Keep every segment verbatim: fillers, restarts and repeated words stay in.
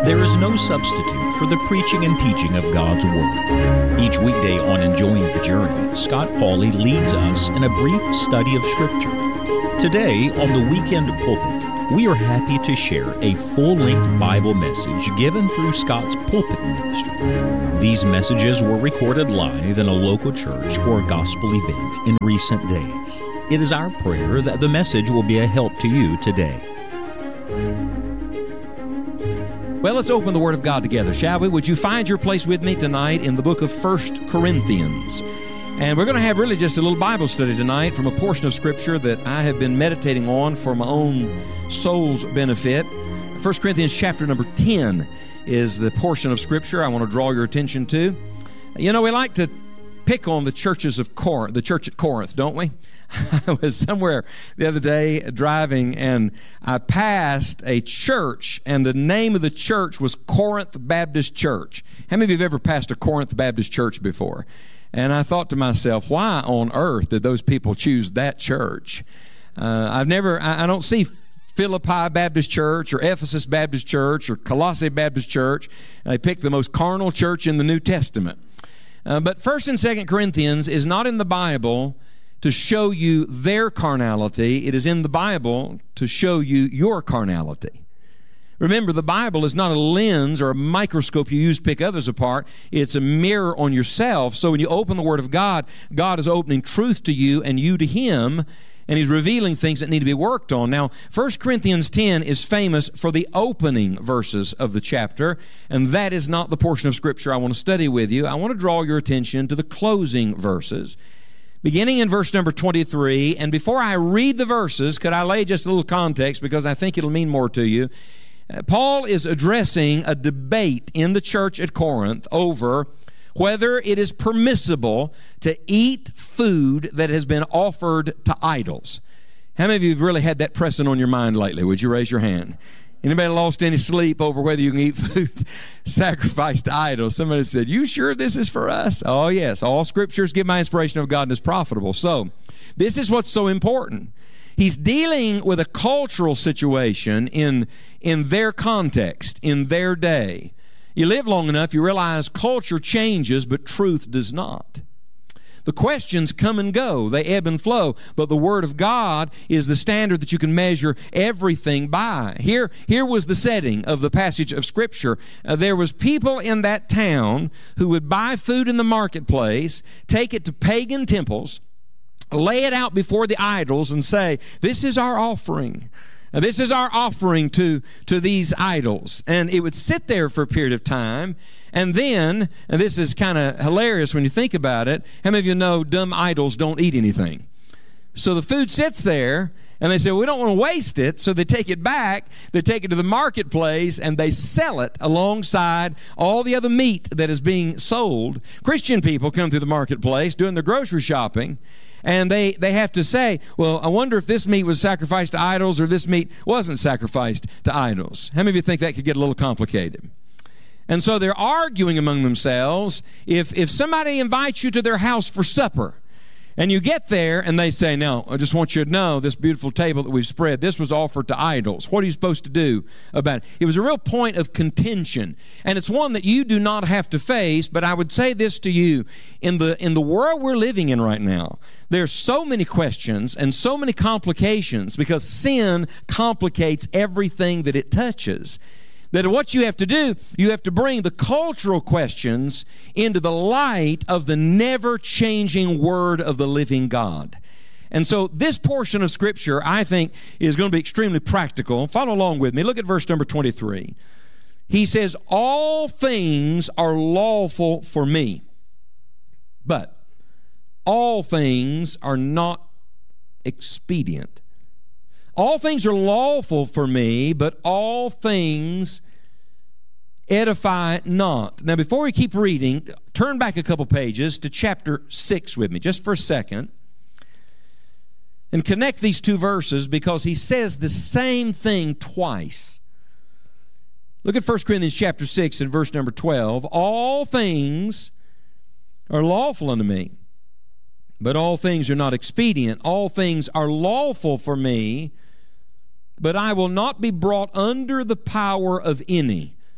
There is no substitute for the preaching and teaching of God's Word. Each weekday on Enjoying the Journey, Scott Pauley leads us in a brief study of Scripture. Today, on the Weekend Pulpit, we are happy to share a full-length Bible message given through Scott's pulpit ministry. These messages were recorded live in a local church or gospel event in recent days. It is our prayer that the message will be a help to you today. Well, let's open the Word of God together, shall we? Would you find your place with me tonight in the book of First Corinthians? And we're going to have really just a little Bible study tonight from a portion of Scripture that I have been meditating on for my own soul's benefit. First Corinthians chapter number ten is the portion of Scripture I want to draw your attention to. You know, we like to pick on the churches of Corinth, the church at Corinth, don't we? I was somewhere the other day driving, and I passed a church, and the name of the church was Corinth Baptist Church. How many of you have ever passed a Corinth Baptist Church before? And I thought to myself, why on earth did those people choose that church? Uh, I've never, I, I don't see Philippi Baptist Church or Ephesus Baptist Church or Colossae Baptist Church. They picked the most carnal church in the New Testament. Uh, but First and Second Corinthians is not in the Bible to show you their carnality. It is in the Bible to show you your carnality. Remember, the Bible is not a lens or a microscope you use to pick others apart. It's a mirror on yourself. So when you open the Word of God, God is opening truth to you and you to Him, and He's revealing things that need to be worked on. Now, First Corinthians ten is famous for the opening verses of the chapter, and that is not the portion of Scripture I want to study with you. I want to draw your attention to the closing verses, beginning in verse number twenty-three. And before I read the verses, could I lay just a little context, because I think it'll mean more to you. Uh, Paul is addressing a debate in the church at Corinth over whether it is permissible to eat food that has been offered to idols. How many of you have really had that pressing on your mind lately? Would you raise your hand? Anybody lost any sleep over whether you can eat food sacrificed to idols? Somebody said, you sure this is for us? Oh, yes. All Scriptures give my inspiration of God and is profitable. So, this is what's so important. He's dealing with a cultural situation in, in their context, in their day. You live long enough, you realize culture changes, but truth does not. The questions come and go. They ebb and flow. But the Word of God is the standard that you can measure everything by. Here, here was the setting of the passage of Scripture. Uh, there was people in that town who would buy food in the marketplace, take it to pagan temples, lay it out before the idols and say, this is our offering. Now, this is our offering to, to these idols. And it would sit there for a period of time. And then, and this is kind of hilarious when you think about it, how many of you know dumb idols don't eat anything? So the food sits there, and they say, well, we don't want to waste it, so they take it back, they take it to the marketplace, and they sell it alongside all the other meat that is being sold. Christian people come through the marketplace doing their grocery shopping, and they, they have to say, well, I wonder if this meat was sacrificed to idols or this meat wasn't sacrificed to idols. How many of you think that could get a little complicated? And so they're arguing among themselves. If, if somebody invites you to their house for supper, and you get there and they say, no, I just want you to know this beautiful table that we've spread, this was offered to idols. What are you supposed to do about it? It was a real point of contention. And it's one that you do not have to face, but I would say this to you. In the, in the world we're living in right now, there's so many questions and so many complications because sin complicates everything that it touches. That what you have to do, you have to bring the cultural questions into the light of the never-changing Word of the living God. And so this portion of Scripture, I think, is going to be extremely practical. Follow along with me. Look at verse number twenty-three. He says, all things are lawful for me, but all things are not expedient. All things are lawful for me, but all things edify not. Now, before we keep reading, turn back a couple pages to chapter six with me, just for a second, and connect these two verses because he says the same thing twice. Look at First Corinthians chapter six and verse number twelve. All things are lawful unto me, but all things are not expedient. All things are lawful for me, but I will not be brought under the power of any.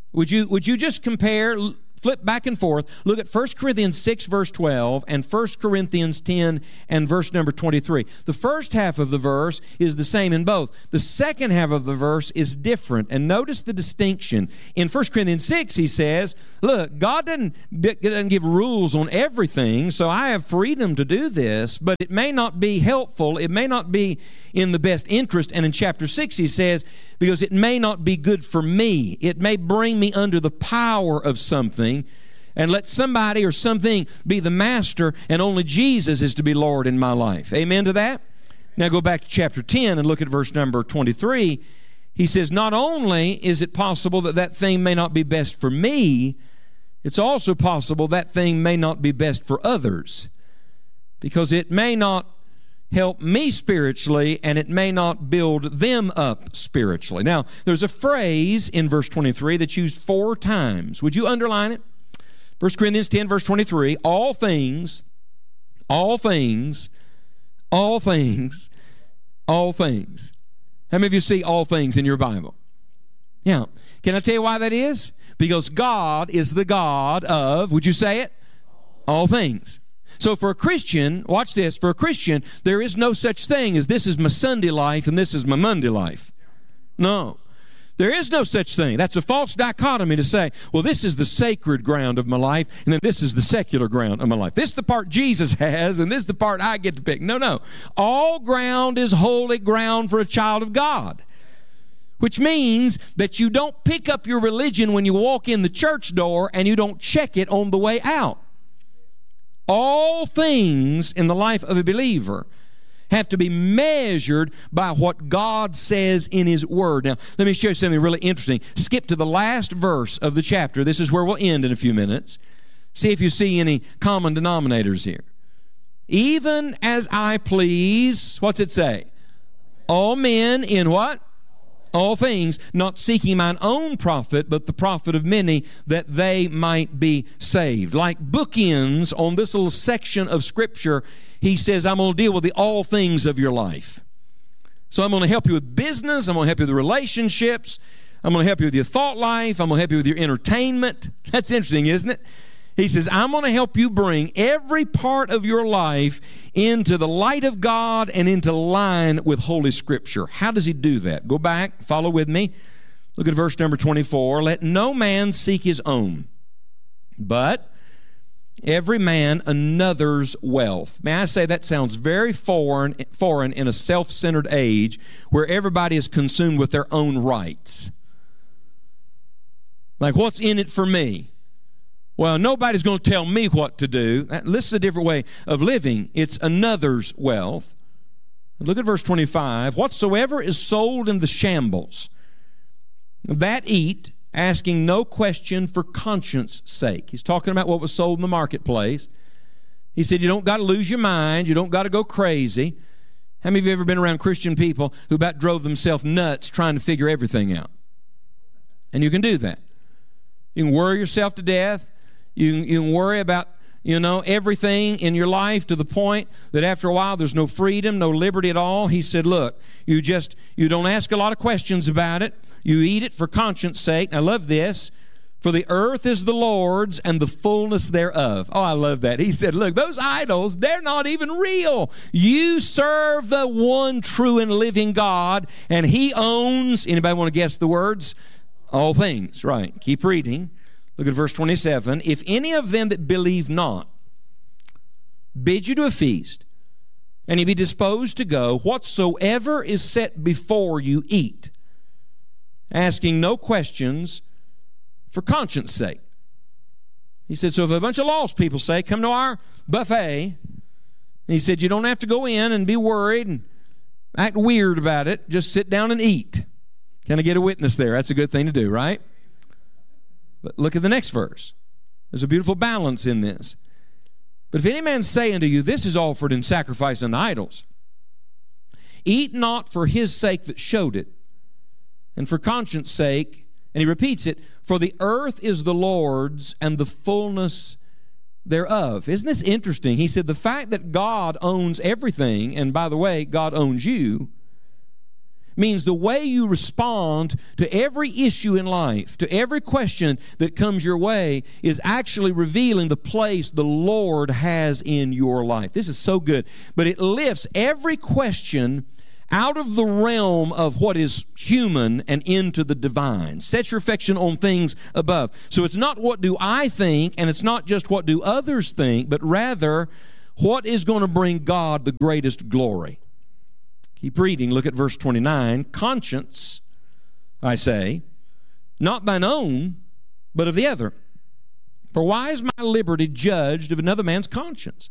Would you, would you just compare, flip back and forth, look at First Corinthians six, verse twelve, and First Corinthians ten and verse number twenty-three. The first half of the verse is the same in both. The second half of the verse is different, and notice the distinction. In First Corinthians six, he says, look, God doesn't, doesn't give rules on everything, so I have freedom to do this, but it may not be helpful, it may not be in the best interest. And in chapter six, he says, because it may not be good for me, it may bring me under the power of something, and let somebody or something be the master, and only Jesus is to be Lord in my life. Amen to that? Now go back to chapter ten and look at verse number twenty-three. He says, not only is it possible that that thing may not be best for me, it's also possible that thing may not be best for others, because it may not help me spiritually, and it may not build them up spiritually. Now, there's a phrase in verse twenty-three that's used four times. Would you underline it? First Corinthians ten, verse twenty-three, all things, all things, all things, all things. How many of you see all things in your Bible? Yeah. Can I tell you why that is? Because God is the God of, would you say it? All things. So for a Christian, watch this, for a Christian, there is no such thing as this is my Sunday life and this is my Monday life. No. There is no such thing. That's a false dichotomy to say, well, this is the sacred ground of my life, and then this is the secular ground of my life. This is the part Jesus has, and this is the part I get to pick. No, no. All ground is holy ground for a child of God, which means that you don't pick up your religion when you walk in the church door, and you don't check it on the way out. All things in the life of a believer have to be measured by what God says in His Word. Now, let me show you something really interesting. Skip to the last verse of the chapter. This is where we'll end in a few minutes. See if you see any common denominators here. Even as I please, what's it say? All men in what? All things, not seeking mine own profit, but the profit of many, that they might be saved. Like bookends on this little section of Scripture, he says, I'm going to deal with the all things of your life. So I'm going to help you with business, I'm going to help you with relationships, I'm going to help you with your thought life, I'm going to help you with your entertainment. That's interesting, isn't it? He says, I'm going to help you bring every part of your life into the light of God and into line with Holy Scripture. How does he do that? Go back, follow with me. Look at verse number twenty-four. Let no man seek his own, but every man another's wealth. May I say that sounds very foreign, foreign in a self-centered age where everybody is consumed with their own rights. Like, what's in it for me? Well, nobody's going to tell me what to do. This is a different way of living. It's another's wealth. Look at verse twenty-five. Whatsoever is sold in the shambles, that eat, asking no question for conscience sake. He's talking about what was sold in the marketplace. He said, you don't got to lose your mind. You don't got to go crazy. How many of you have ever been around Christian people who about drove themselves nuts trying to figure everything out? And you can do that. You can worry yourself to death. You, you can worry about, you know, everything in your life to the point that after a while there's no freedom, no liberty at all. He said, look, you just, you don't ask a lot of questions about it. You eat it for conscience sake. I love this. For the earth is the Lord's and the fullness thereof. Oh, I love that. He said, look, those idols, they're not even real. You serve the one true and living God, and He owns, anybody want to guess the words? All things, right. Keep reading. Look at verse twenty-seven. If any of them that believe not bid you to a feast, and ye be disposed to go, whatsoever is set before you eat, asking no questions for conscience sake. He said, so if a bunch of lost people say, come to our buffet, he said, you don't have to go in and be worried and act weird about it. Just sit down and eat. Can I get a witness there? That's a good thing to do, right? But look at the next verse. There's a beautiful balance in this. But if any man say unto you, this is offered in sacrifice unto idols, eat not for his sake that showed it, and for conscience sake, and he repeats it, for the earth is the Lord's and the fullness thereof. Isn't this interesting? He said the fact that God owns everything, and by the way, God owns you, means the way you respond to every issue in life, to every question that comes your way, is actually revealing the place the Lord has in your life. This is so good. But it lifts every question out of the realm of what is human and into the divine. Set your affection on things above. So it's not what do I think, and it's not just what do others think, but rather what is going to bring God the greatest glory. Keep reading. Look at verse twenty-nine. Conscience, I say, not thine own, but of the other. For why is my liberty judged of another man's conscience?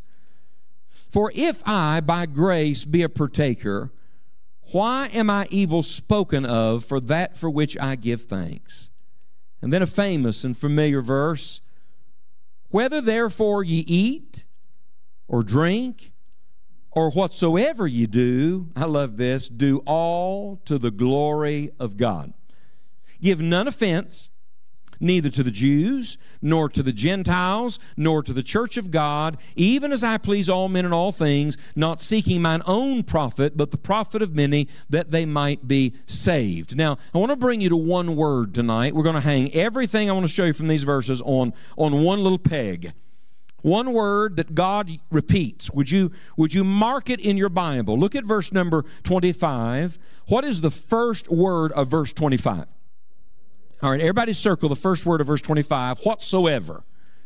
For if I by grace be a partaker, why am I evil spoken of for that for which I give thanks? And then a famous and familiar verse. Whether therefore ye eat or drink, or whatsoever ye do, I love this, do all to the glory of God. Give none offense, neither to the Jews, nor to the Gentiles, nor to the church of God, even as I please all men in all things, not seeking mine own profit, but the profit of many, that they might be saved. Now, I want to bring you to one word tonight. We're going to hang everything I want to show you from these verses on, on one little peg. One word that God repeats. Would you, would you mark it in your Bible? Look at verse number twenty-five. What is the first word of verse twenty-five? All right, everybody circle the first word of verse twenty-five. Whatsoever.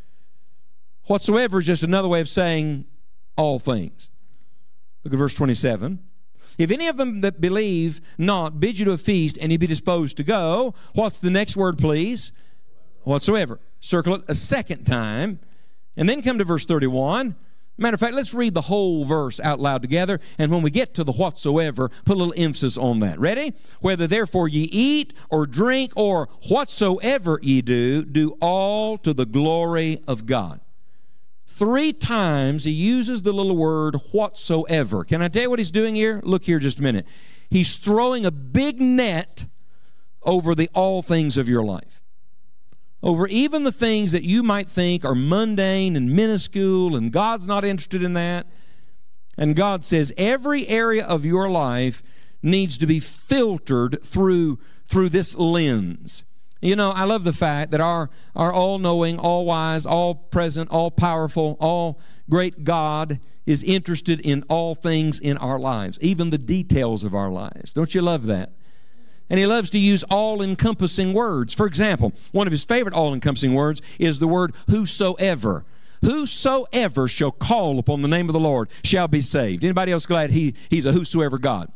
Whatsoever is just another way of saying all things. Look at verse twenty-seven. If any of them that believe not bid you to a feast, and ye be disposed to go, what's the next word, please? Whatsoever. Circle it a second time. And then come to verse thirty-one. Matter of fact, let's read the whole verse out loud together. And when we get to the whatsoever, put a little emphasis on that. Ready? Whether therefore ye eat or drink or whatsoever ye do, do all to the glory of God. Three times he uses the little word whatsoever. Can I tell you what he's doing here? Look here just a minute. He's throwing a big net over the all things of your life. Over even the things that you might think are mundane and minuscule, and God's not interested in that. And God says every area of your life needs to be filtered through, through this lens. You know, I love the fact that our, our all-knowing, all-wise, all-present, all-powerful, all-great God is interested in all things in our lives, even the details of our lives. Don't you love that? And he loves to use all-encompassing words. For example, one of his favorite all-encompassing words is the word whosoever. Whosoever shall call upon the name of the Lord shall be saved. Anybody else glad he, he's a whosoever God?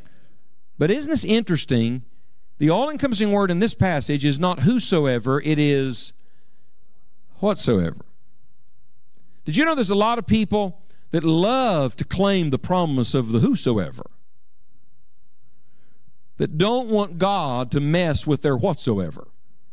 But isn't this interesting? The all-encompassing word in this passage is not whosoever, it is whatsoever. Did you know there's a lot of people that love to claim the promise of the whosoever, that don't want God to mess with their whatsoever?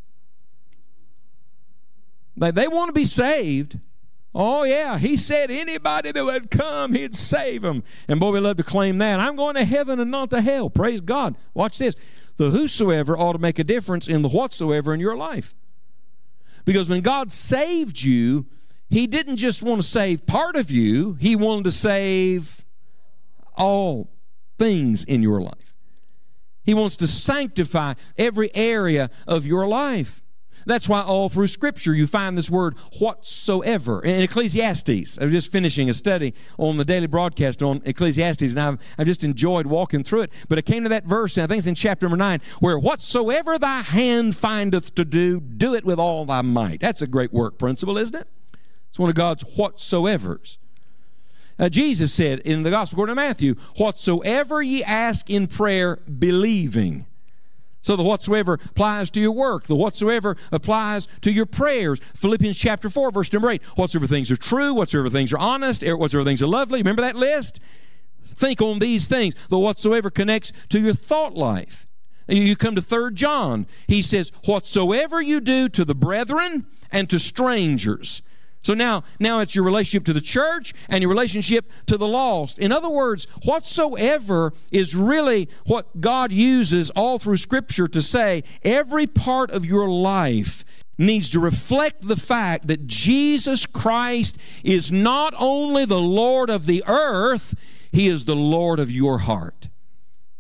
They, they want to be saved. Oh, yeah, he said anybody that would come, he'd save them. And boy, we love to claim that. I'm going to heaven and not to hell. Praise God. Watch this. The whosoever ought to make a difference in the whatsoever in your life. Because when God saved you, he didn't just want to save part of you. He wanted to save all things in your life. He wants to sanctify every area of your life. That's why all through Scripture you find this word whatsoever. In Ecclesiastes, I was just finishing a study on the daily broadcast on Ecclesiastes, and I've, I've just enjoyed walking through it. But I came to that verse, and I think it's in chapter number nine, where whatsoever thy hand findeth to do, do it with all thy might. That's a great work principle, isn't it? It's one of God's whatsoevers. Uh, Jesus said in the Gospel according to Matthew, whatsoever ye ask in prayer, believing. So the whatsoever applies to your work. The whatsoever applies to your prayers. Philippians chapter four, verse number eight. Whatsoever things are true, whatsoever things are honest, whatsoever things are lovely. Remember that list? Think on these things. The whatsoever connects to your thought life. You come to Third John. He says, whatsoever you do to the brethren and to strangers. So now, now it's your relationship to the church and your relationship to the lost. In other words, whatsoever is really what God uses all through Scripture to say every part of your life needs to reflect the fact that Jesus Christ is not only the Lord of the earth, He is the Lord of your heart.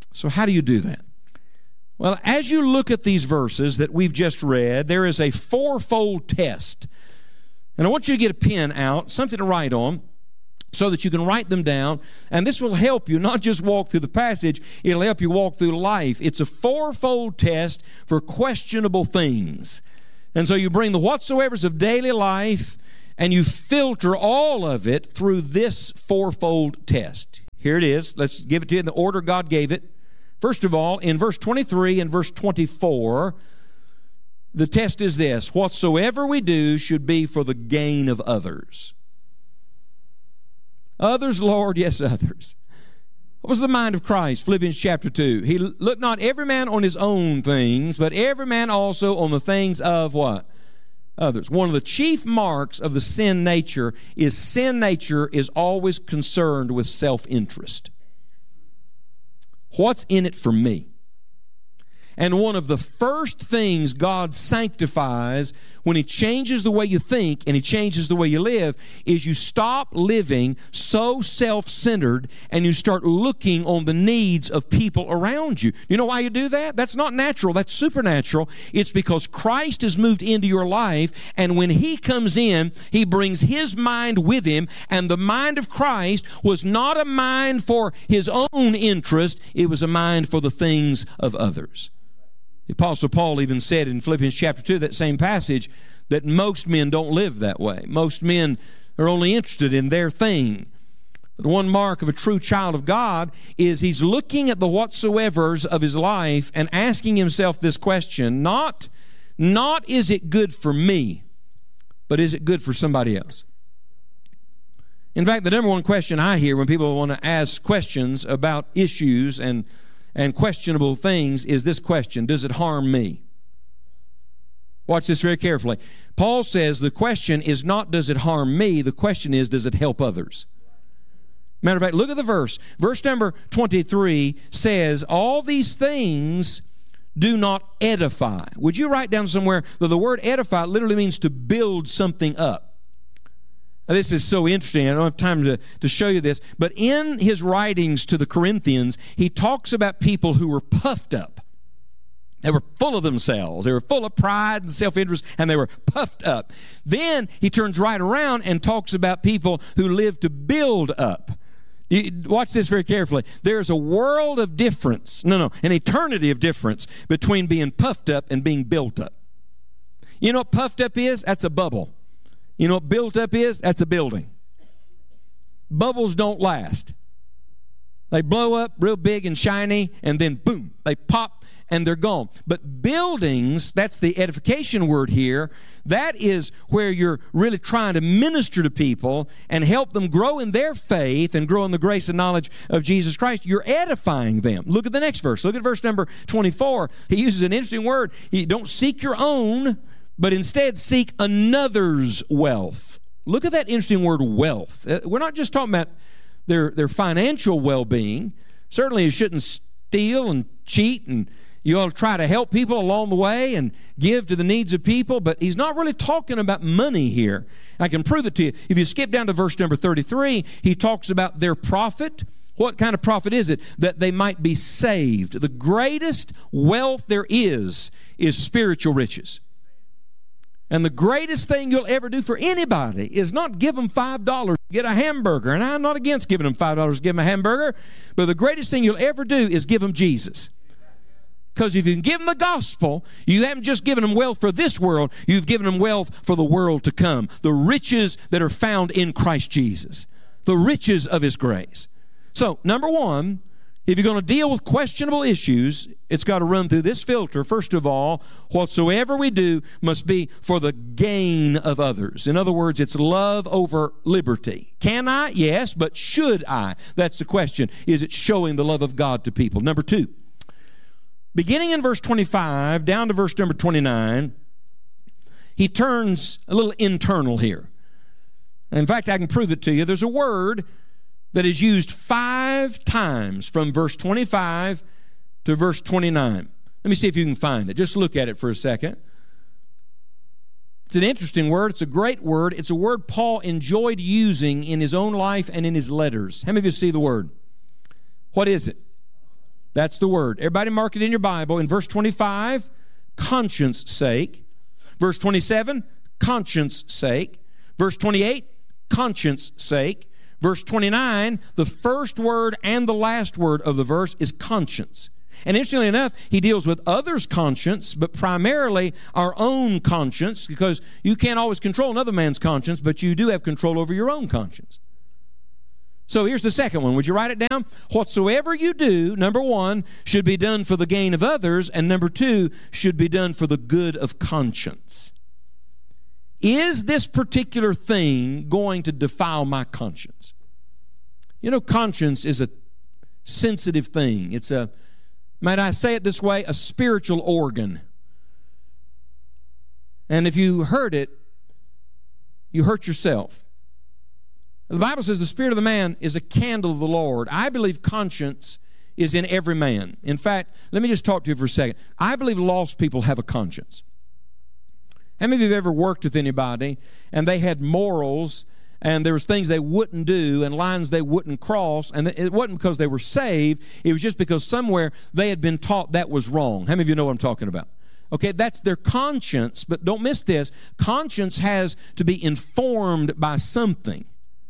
So how do you do that? Well, as you look at these verses that we've just read, there is a fourfold test. And I want you to get a pen out, something to write on, so that you can write them down. And this will help you not just walk through the passage, it'll help you walk through life. It's a fourfold test for questionable things. And so you bring the whatsoevers of daily life, and you filter all of it through this fourfold test. Here it is. Let's give it to you in the order God gave it. First of all, in verse twenty-three and verse twenty-four, the test is this: whatsoever we do should be for the gain of others. Others, Lord, yes, others. What was the mind of Christ? Philippians chapter two. He looked not every man on his own things, but every man also on the things of what? Others. One of the chief marks of the sin nature is sin nature is always concerned with self-interest. What's in it for me? And one of the first things God sanctifies when He changes the way you think and He changes the way you live is you stop living so self-centered and you start looking on the needs of people around you. You know why you do that? That's not natural. That's supernatural. It's because Christ has moved into your life, and when He comes in, He brings His mind with Him, and the mind of Christ was not a mind for His own interest. It was a mind for the things of others. The Apostle Paul even said in Philippians chapter two, that same passage, that most men don't live that way. Most men are only interested in their thing. But one mark of a true child of God is he's looking at the whatsoevers of his life and asking himself this question, not, not is it good for me, but is it good for somebody else? In fact, the number one question I hear when people want to ask questions about issues and and questionable things is this question: does it harm me? Watch this very carefully. Paul says the question is not does it harm me, the question is does it help others? Matter of fact, look at the verse. Verse number twenty-three says, all these things do not edify. Would you write down somewhere that the word edify literally means to build something up? Now, this is so interesting. I don't have time to, to show you this. But in his writings to the Corinthians, he talks about people who were puffed up. They were full of themselves. They were full of pride and self-interest, and they were puffed up. Then he turns right around and talks about people who live to build up. You, watch this very carefully. There's a world of difference, no, no, an eternity of difference between being puffed up and being built up. You know what puffed up is? That's a bubble. You know what built up is? That's a building. Bubbles don't last. They blow up real big and shiny, and then boom, they pop and they're gone. But buildings, that's the edification word here, that is where you're really trying to minister to people and help them grow in their faith and grow in the grace and knowledge of Jesus Christ. You're edifying them. Look at the next verse. Look at verse number twenty-four. He uses an interesting word. You don't seek your own, but instead seek another's wealth. Look at that interesting word, wealth. We're not just talking about their, their financial well-being. Certainly you shouldn't steal and cheat, and you ought to try to help people along the way and give to the needs of people, but he's not really talking about money here. I can prove it to you. If you skip down to verse number thirty-three, he talks about their profit. What kind of profit is it? That they might be saved. The greatest wealth there is is spiritual riches. And the greatest thing you'll ever do for anybody is not give them five dollars to get a hamburger. And I'm not against giving them five dollars to give them a hamburger. But the greatest thing you'll ever do is give them Jesus. Because if you can give them the gospel, you haven't just given them wealth for this world. You've given them wealth for the world to come. The riches that are found in Christ Jesus. The riches of His grace. So, number one, if you're going to deal with questionable issues, it's got to run through this filter. First of all, whatsoever we do must be for the gain of others. In other words, it's love over liberty. Can I? Yes, but should I? That's the question. Is it showing the love of God to people? Number two, beginning in verse twenty-five down to verse number twenty-nine, he turns a little internal here. In fact, I can prove it to you. There's a word that is used five times from verse twenty-five to verse twenty-nine. Let me see if you can find it. Just look at it for a second. It's an interesting word. It's a great word. It's a word Paul enjoyed using in his own life and in his letters. How many of you see the word? What is it? That's the word. Everybody mark it in your Bible. In verse twenty-five, conscience sake. Verse twenty-seven, conscience sake. Verse twenty-eight, conscience sake. Verse twenty-nine, the first word and the last word of the verse is conscience. And interestingly enough, he deals with others' conscience, but primarily our own conscience, because you can't always control another man's conscience, but you do have control over your own conscience. So here's the second one. Would you write it down? Whatsoever you do, number one, should be done for the gain of others, and number two, should be done for the good of conscience. Is this particular thing going to defile my conscience? You know, conscience is a sensitive thing. It's a, might I say it this way, a spiritual organ. And if you hurt it, you hurt yourself. The Bible says the spirit of the man is a candle of the Lord. I believe conscience is in every man. In fact, let me just talk to you for a second. I believe lost people have a conscience. How many of you have ever worked with anybody and they had morals and there was things they wouldn't do and lines they wouldn't cross, and it wasn't because they were saved, it was just because somewhere they had been taught that was wrong. How many of you know what I'm talking about? Okay, that's their conscience, but don't miss this. Conscience has to be informed by something.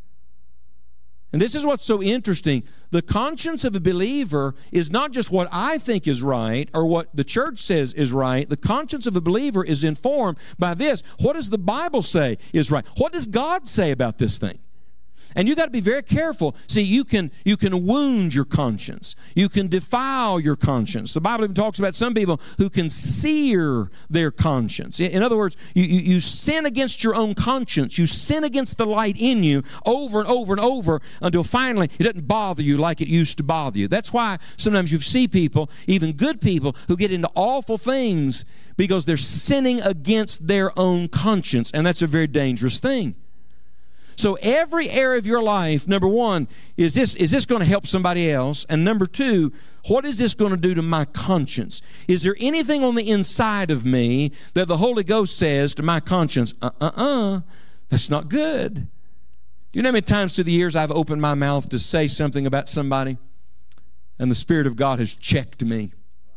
And this is what's so interesting. The conscience of a believer is not just what I think is right or what the church says is right. The conscience of a believer is informed by this. What does the Bible say is right? What does God say about this thing? And you got to be very careful. See, you can you can wound your conscience. You can defile your conscience. The Bible even talks about some people who can sear their conscience. In other words, you, you, you sin against your own conscience. You sin against the light in you over and over and over until finally it doesn't bother you like it used to bother you. That's why sometimes you see people, even good people, who get into awful things because they're sinning against their own conscience. And that's a very dangerous thing. So every area of your life, number one, is this, is this going to help somebody else? And number two, what is this going to do to my conscience? Is there anything on the inside of me that the Holy Ghost says to my conscience, uh-uh-uh, that's not good? Do you know how many times through the years I've opened my mouth to say something about somebody and the Spirit of God has checked me?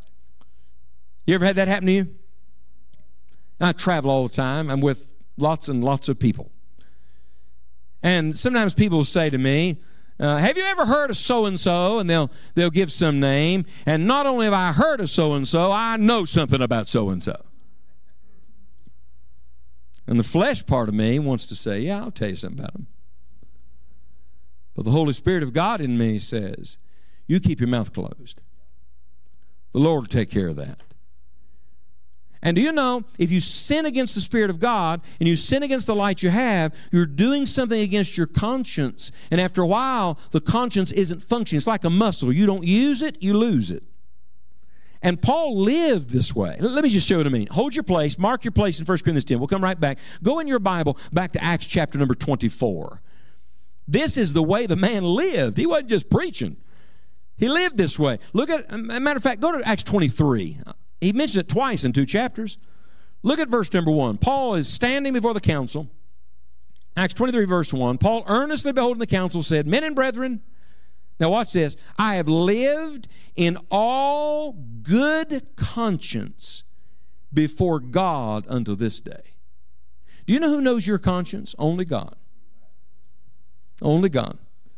You ever had that happen to you? I travel all the time. I'm with lots and lots of people. And sometimes people will say to me, uh, have you ever heard of so-and-so? And they'll, they'll give some name. And not only have I heard of so-and-so, I know something about so-and-so. And the flesh part of me wants to say, yeah, I'll tell you something about them. But the Holy Spirit of God in me says, you keep your mouth closed. The Lord will take care of that. And do you know, if you sin against the Spirit of God and you sin against the light you have, you're doing something against your conscience. And after a while, the conscience isn't functioning. It's like a muscle. You don't use it, you lose it. And Paul lived this way. Let me just show it to me. Hold your place. Mark your place in First Corinthians ten. We'll come right back. Go in your Bible back to Acts chapter number twenty-four. This is the way the man lived. He wasn't just preaching. He lived this way. Look at, as a matter of fact, go to Acts twenty-three. He mentions it twice in two chapters. Look at verse number one. Paul is standing before the council. Acts twenty-three, verse one. Paul, earnestly beholding the council, said, men and brethren, now watch this, I have lived in all good conscience before God unto this day. Do you know who knows your conscience? Only God. Only God.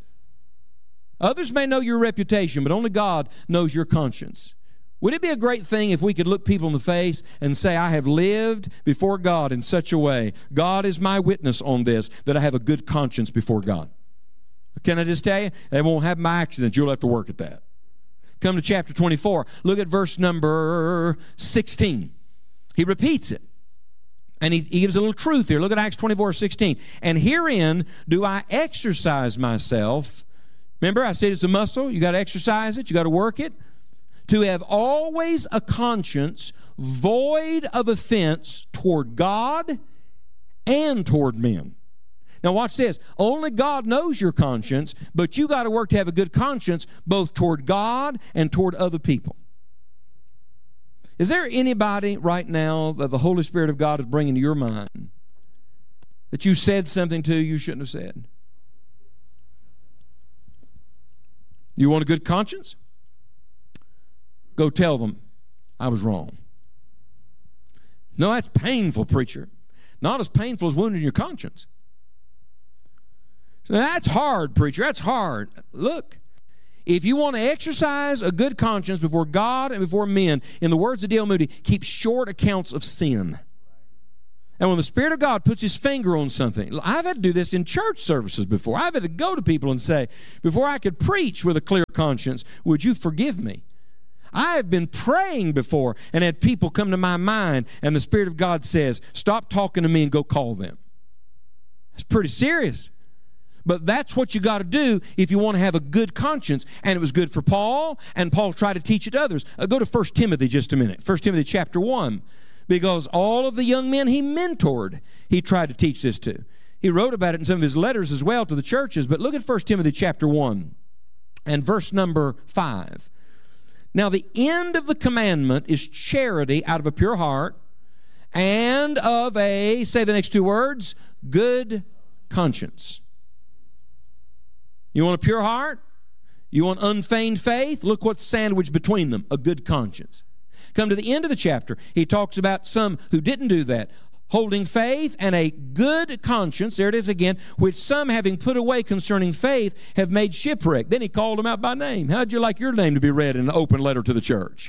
Others may know your reputation, but only God knows your conscience. Would it be a great thing if we could look people in the face and say, I have lived before God in such a way, God is my witness on this, that I have a good conscience before God? Can I just tell you, they won't have my accident. You'll have to work at that. Come to chapter twenty-four. Look at verse number sixteen. He repeats it. And he, he gives a little truth here. Look at Acts twenty-four, sixteen. And herein do I exercise myself. Remember, I said it's a muscle. You got to exercise it. You got to work it. To have always a conscience void of offense toward God and toward men. Now watch this. Only God knows your conscience, but you got to work to have a good conscience both toward God and toward other people. Is there anybody right now that the Holy Spirit of God is bringing to your mind that you said something to you shouldn't have said? You want a good conscience? go tell them I was wrong. No, that's painful, preacher. Not as painful as wounding your conscience. So that's hard, preacher. That's hard. Look, if you want to exercise a good conscience before God and before men, in the words of D L Moody, keep short accounts of sin. And when the Spirit of God puts His finger on something, I've had to do this in church services before. I've had to go to people and say, before I could preach with a clear conscience, would you forgive me? I have been praying before and had people come to my mind, and the Spirit of God says, stop talking to me and go call them. It's pretty serious. But that's what you got to do if you want to have a good conscience. And it was good for Paul, and Paul tried to teach it to others. Uh, go to First Timothy just a minute. First Timothy chapter one. Because all of the young men he mentored, he tried to teach this to. He wrote about it in some of his letters as well to the churches. But look at First Timothy chapter one and verse number five. Now the end of the commandment is charity out of a pure heart and of a, say the next two words, good conscience. You want a pure heart? You want unfeigned faith? Look what's sandwiched between them, a good conscience. Come to the end of the chapter, he talks about some who didn't do that, holding faith and a good conscience, there it is again, which some having put away concerning faith have made shipwreck. Then he called them out by name. How'd you like your name to be read in an open letter to the church?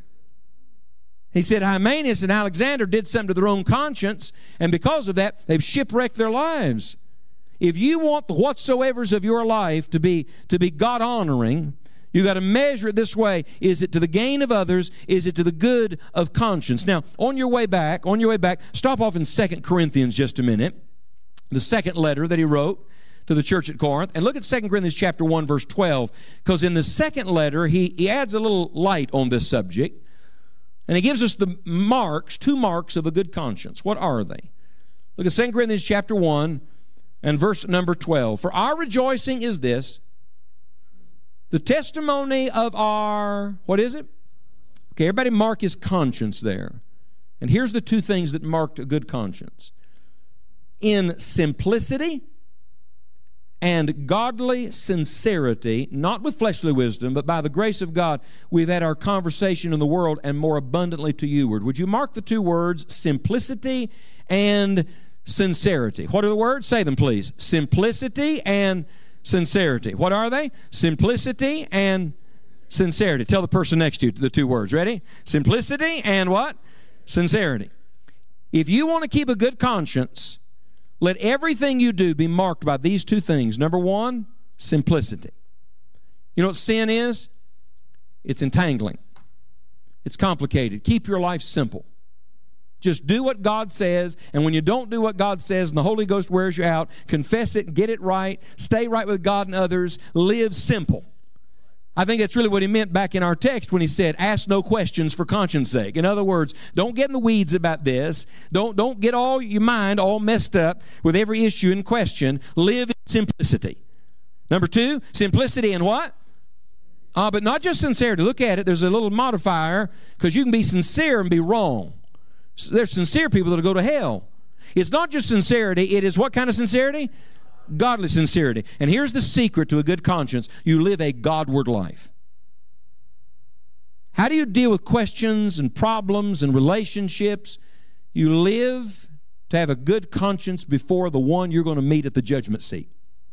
He said Hymenaeus and Alexander did something to their own conscience, and because of that, they've shipwrecked their lives. If you want the whatsoevers of your life to be, to be God-honoring, you got to measure it this way. Is it to the gain of others? Is it to the good of conscience? Now, on your way back, on your way back, stop off in Second Corinthians just a minute. The second letter that he wrote to the church at Corinth. And look at Second Corinthians chapter one, verse twelve. Because in the second letter, he, he adds a little light on this subject. And he gives us the marks, two marks of a good conscience. What are they? Look at Second Corinthians chapter one and verse number twelve. For our rejoicing is this, the testimony of our, what is it? Okay, everybody mark his conscience there. And here's the two things that marked a good conscience. In simplicity and godly sincerity, not with fleshly wisdom, but by the grace of God, we've had our conversation in the world and more abundantly to youward. Would you mark the two words, simplicity and sincerity? What are the words? Say them, please. Simplicity and sincerity. What are they? Simplicity and sincerity. Tell the person next to you the two words. Ready? Simplicity and what? Sincerity. If you want to keep a good conscience, let everything you do be marked by these two things. Number one, simplicity. You know what sin is? It's entangling. It's complicated. Keep your life simple. Just do what God says, and when you don't do what God says and the Holy Ghost wears you out, confess it, get it right, stay right with God and others, live simple. I think that's really what he meant back in our text when he said, ask no questions for conscience sake. In other words, don't get in the weeds about this. Don't, don't get all your mind all messed up with every issue in question. Live in simplicity. Number two, simplicity and what? Uh, but not just sincerity. Look at it. There's a little modifier, because you can be sincere and be wrong. There's sincere people that will go to hell. It's not just sincerity. It is what kind of sincerity? Godly sincerity. And here's the secret to a good conscience. You live a Godward life. How do you deal with questions and problems and relationships? You live to have a good conscience before the one you're going to meet at the judgment seat.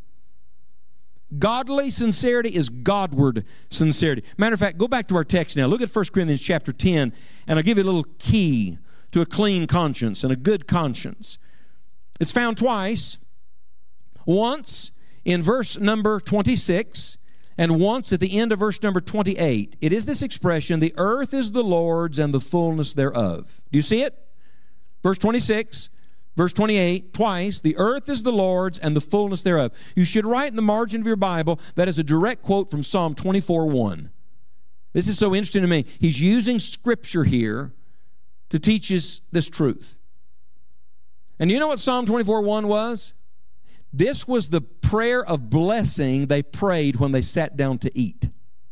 Godly sincerity is Godward sincerity. Matter of fact, go back to our text now. Look at First Corinthians chapter ten, and I'll give you a little key to a clean conscience and a good conscience. It's found twice. Once in verse number twenty-six, and once at the end of verse number twenty-eight. It is this expression, the earth is the Lord's and the fullness thereof. Do you see it? Verse twenty-six, verse twenty-eight, twice, the earth is the Lord's and the fullness thereof. You should write in the margin of your Bible, that is a direct quote from Psalm twenty-four one. This is so interesting to me. He's using Scripture here to teach us this truth. And you know what Psalm twenty-four one was? This was the prayer of blessing they prayed when they sat down to eat.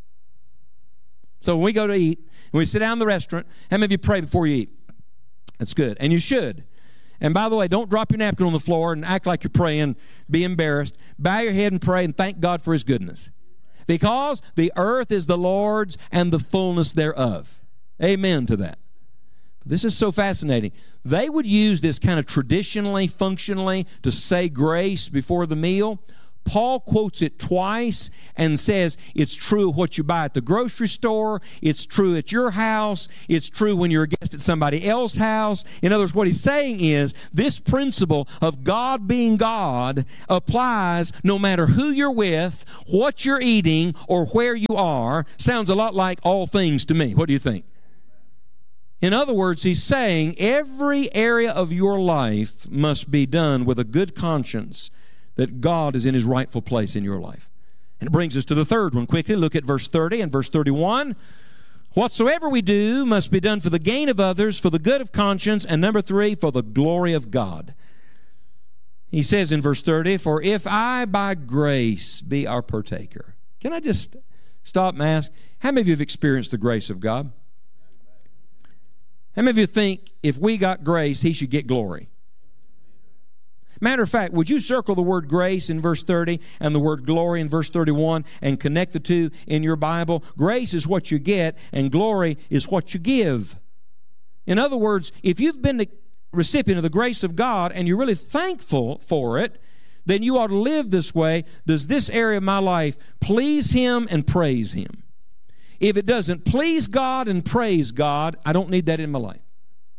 So when we go to eat, when we sit down in the restaurant, how many of you pray before you eat? That's good, and you should. And by the way, don't drop your napkin on the floor and act like you're praying. Be embarrassed. Bow your head and pray and thank God for His goodness. because the earth is the Lord's and the fullness thereof. Amen to that. This is so fascinating. They would use this kind of traditionally, functionally, to say grace before the meal. Paul quotes it twice and says it's true of what you buy at the grocery store, it's true at your house, it's true when you're a guest at somebody else's house. In other words, what he's saying is this principle of God being God applies no matter who you're with, what you're eating, or where you are. Sounds a lot like all things to me. What do you think? In other words, he's saying every area of your life must be done with a good conscience that God is in His rightful place in your life. And it brings us to the third one. Quickly, look at verse thirty and verse thirty-one. Whatsoever we do must be done for the gain of others, for the good of conscience, and number three, for the glory of God. He says in verse thirty, for if I by grace be our partaker. Can I just stop and ask, how many of you have experienced the grace of God? How many of you think if we got grace, He should get glory? Matter of fact, would you circle the word grace in verse thirty and the word glory in verse thirty-one and connect the two in your Bible? Grace is what you get, and glory is what you give. In other words, if you've been the recipient of the grace of God and you're really thankful for it, then you ought to live this way. Does this area of my life please Him and praise Him? If it doesn't please God and praise God, I don't need that in my life.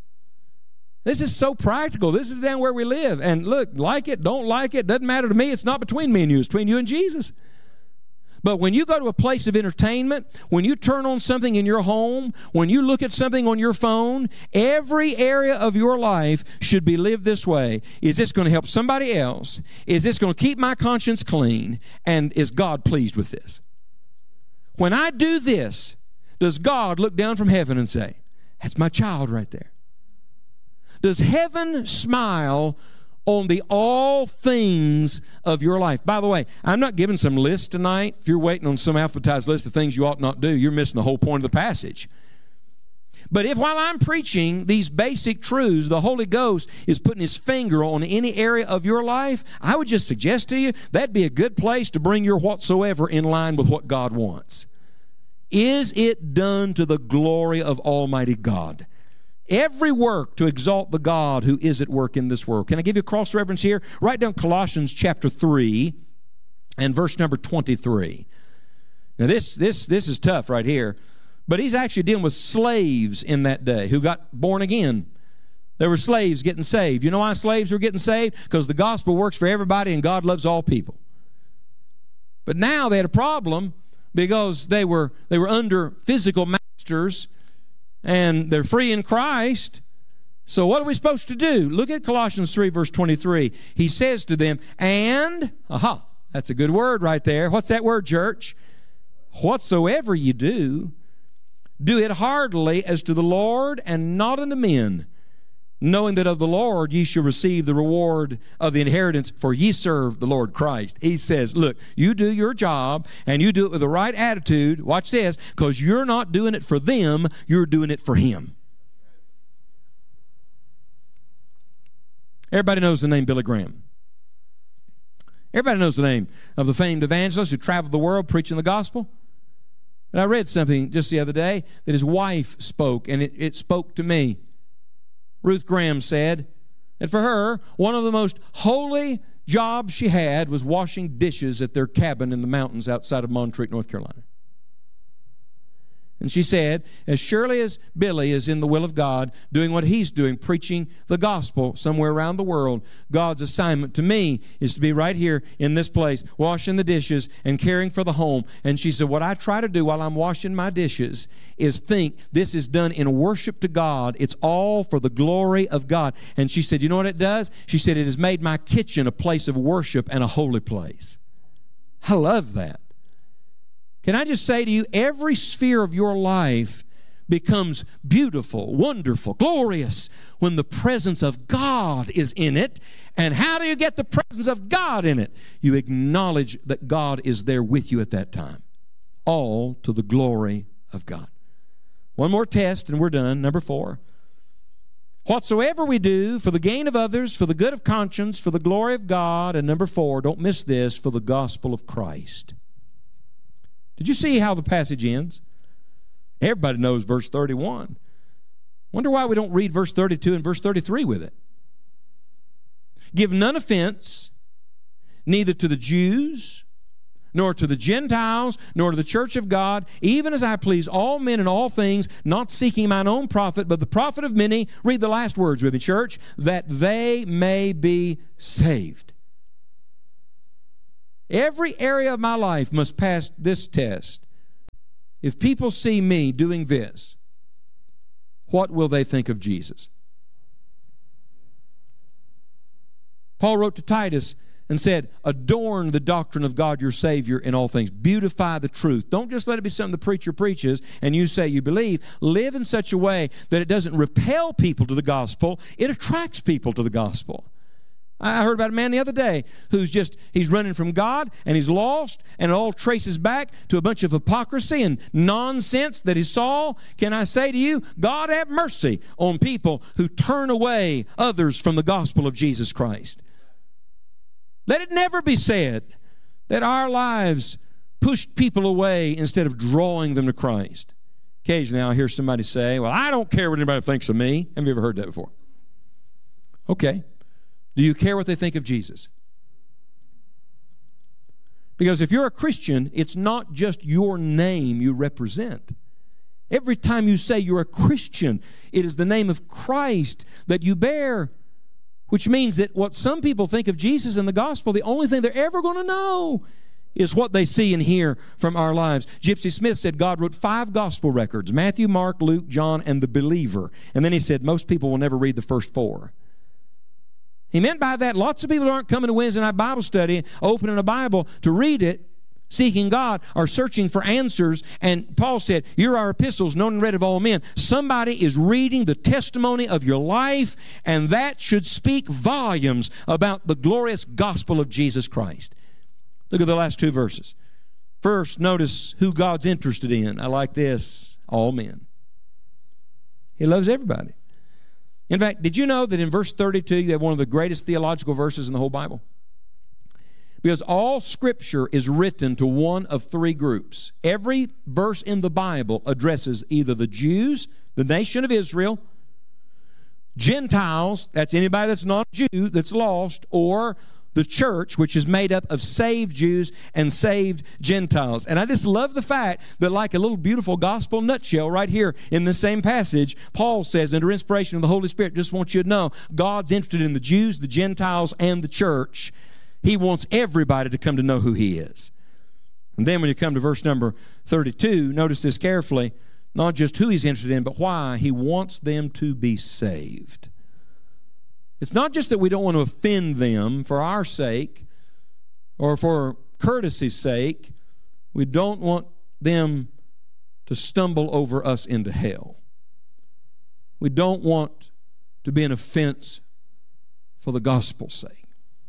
This is so practical. This is down where we live. And look, like it, don't like it, doesn't matter to me. It's not between me and you. It's between you and Jesus. But when you go to a place of entertainment, when you turn on something in your home, when you look at something on your phone, every area of your life should be lived this way. Is this going to help somebody else? Is this going to keep my conscience clean? And is God pleased with this? When I do this, does God look down from heaven and say, that's my child right there? Does heaven smile on the all things of your life? By the way, I'm not giving some list tonight. If you're waiting on some alphabetized list of things you ought not do, you're missing the whole point of the passage. But if while I'm preaching these basic truths, the Holy Ghost is putting His finger on any area of your life, I would just suggest to you that'd be a good place to bring your whatsoever in line with what God wants. Is it done to the glory of Almighty God? Every work to exalt the God who is at work in this world. Can I give you a cross-reference here? Write down Colossians chapter three and verse number twenty-three. Now this, this, this is tough right here. But he's actually dealing with slaves in that day who got born again. There were slaves getting saved. You know why slaves were getting saved? Because the gospel works for everybody and God loves all people. But now they had a problem because they were, they were under physical masters and they're free in Christ. So what are we supposed to do? Look at Colossians three, verse twenty-three. He says to them, and, aha, that's a good word right there. What's that word, church? Whatsoever you do, do it heartily as to the Lord and not unto men, knowing that of the Lord ye shall receive the reward of the inheritance, for ye serve the Lord Christ. He says, look, you do your job and you do it with the right attitude. Watch this, because you're not doing it for them, you're doing it for Him. Everybody knows the name Billy Graham. Everybody knows the name of the famed evangelist who traveled the world preaching the gospel. And I read something just the other day that his wife spoke, and it, it spoke to me. Ruth Graham said that for her, one of the most holy jobs she had was washing dishes at their cabin in the mountains outside of Montreat, North Carolina. And she said, as surely as Billy is in the will of God, doing what he's doing, preaching the gospel somewhere around the world, God's assignment to me is to be right here in this place, washing the dishes and caring for the home. And she said, what I try to do while I'm washing my dishes is think this is done in worship to God. It's all for the glory of God. And she said, you know what it does? She said, it has made my kitchen a place of worship and a holy place. I love that. Can I just say to you, every sphere of your life becomes beautiful, wonderful, glorious when the presence of God is in it. And how do you get the presence of God in it? You acknowledge that God is there with you at that time. All to the glory of God. One more test and we're done. Number four. Whatsoever we do for the gain of others, for the good of conscience, for the glory of God. And number four, don't miss this, for the gospel of Christ. Did you see how the passage ends? Everybody knows verse thirty-one. Wonder why we don't read verse thirty-two and verse thirty-three with it. Give none offense, neither to the Jews, nor to the Gentiles, nor to the church of God, even as I please all men in all things, not seeking mine own profit, but the profit of many. Read the last words with me, church. That they may be saved. Every area of my life must pass this test. If people see me doing this, what will they think of Jesus? Paul wrote to Titus and said, adorn the doctrine of God your Savior in all things. Beautify the truth. Don't just let it be something the preacher preaches and you say you believe. Live in such a way that it doesn't repel people to the gospel. It attracts people to the gospel. I heard about a man the other day who's just, he's running from God and he's lost, and it all traces back to a bunch of hypocrisy and nonsense that he saw. Can I say to you, God have mercy on people who turn away others from the gospel of Jesus Christ. Let it never be said that our lives pushed people away instead of drawing them to Christ. Occasionally I'll hear somebody say, well, I don't care what anybody thinks of me. Have you ever heard that before? Okay. Do you care what they think of Jesus? Because if you're a Christian, it's not just your name you represent. Every time you say you're a Christian, it is the name of Christ that you bear, which means that what some people think of Jesus and the gospel, the only thing they're ever going to know is what they see and hear from our lives. Gypsy Smith said God wrote five gospel records, Matthew, Mark, Luke, John, and the believer. And then he said most people will never read the first four. He meant by that lots of people aren't coming to Wednesday night Bible study, opening a Bible to read it, seeking God, or searching for answers. And Paul said, you're our epistles, known and read of all men. Somebody is reading the testimony of your life, and that should speak volumes about the glorious gospel of Jesus Christ. Look at the last two verses. First, notice who God's interested in. I like this. All men. He loves everybody. In fact, did you know that in verse thirty-two, you have one of the greatest theological verses in the whole Bible? Because all Scripture is written to one of three groups. Every verse in the Bible addresses either the Jews, the nation of Israel, Gentiles, that's anybody that's not a Jew, that's lost, or the church, which is made up of saved Jews and saved Gentiles. And I just love the fact that, like a little beautiful gospel nutshell right here in the same passage, Paul says, under inspiration of the Holy Spirit, just want you to know, God's interested in the Jews, the Gentiles, and the church. He wants everybody to come to know who He is. And then when you come to verse number thirty-two, notice this carefully, not just who He's interested in, but why. He wants them to be saved. It's not just that we don't want to offend them for our sake or for courtesy's sake. We don't want them to stumble over us into hell. We don't want to be an offense for the gospel's sake.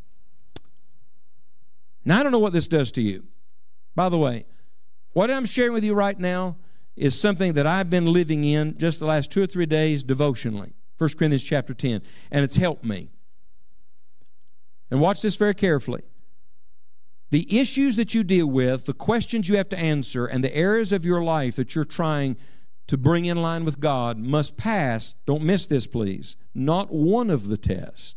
Now, I don't know what this does to you. By the way, what I'm sharing with you right now is something that I've been living in just the last two or three days devotionally. First Corinthians chapter ten, and it's helped me. And watch this very carefully. The issues that you deal with, the questions you have to answer, and the areas of your life that you're trying to bring in line with God must pass, don't miss this please, not one of the tests,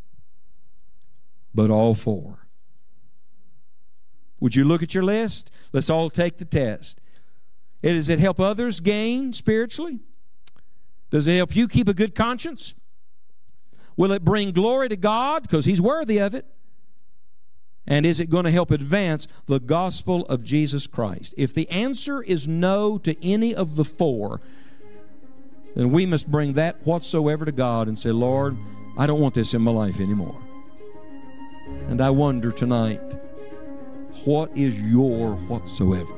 but all four. Would you look at your list? Let's all take the test. Does it help others gain spiritually? Does it help you keep a good conscience? Will it bring glory to God because He's worthy of it? And is it going to help advance the gospel of Jesus Christ? If the answer is no to any of the four, then we must bring that whatsoever to God and say, Lord, I don't want this in my life anymore. And I wonder tonight, what is your whatsoever?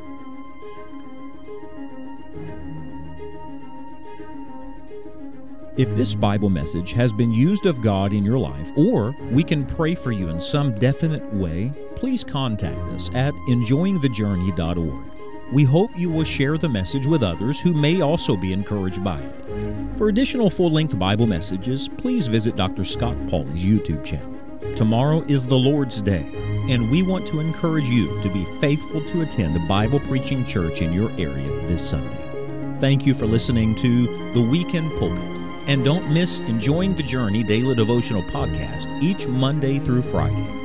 If this Bible message has been used of God in your life, or we can pray for you in some definite way, please contact us at enjoying the journey dot org. We hope you will share the message with others who may also be encouraged by it. For additional full-length Bible messages, please visit Doctor Scott Pauley's YouTube channel. Tomorrow is the Lord's Day. and we want to encourage you to be faithful to attend a Bible preaching church in your area this Sunday. Thank you for listening to The Weekend Pulpit, and don't miss Enjoying the Journey Daily Devotional Podcast each Monday through Friday.